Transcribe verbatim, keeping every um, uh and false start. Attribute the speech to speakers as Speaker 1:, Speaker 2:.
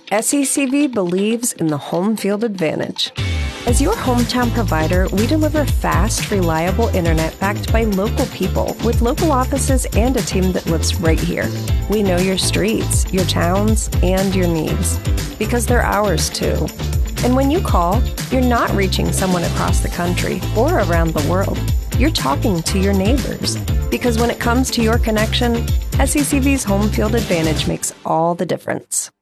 Speaker 1: S E C V believes in the home field advantage. As your hometown provider, we deliver fast, reliable internet backed by local people with local offices and a team that lives right here. We know your streets, your towns, and your needs because they're ours too. And when you call, you're not reaching someone across the country or around the world. You're talking to your neighbors because when it comes to your connection, S E C V's home field advantage makes all the difference.